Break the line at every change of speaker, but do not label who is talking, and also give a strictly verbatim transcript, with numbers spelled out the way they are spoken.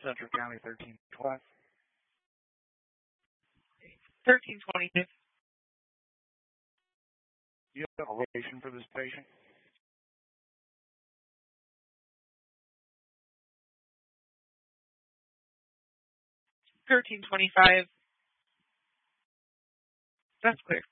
Central County, thirteen twenty.
thirteen twenty-two.
Do you have a location for this patient?
thirteen twenty-five. That's clear.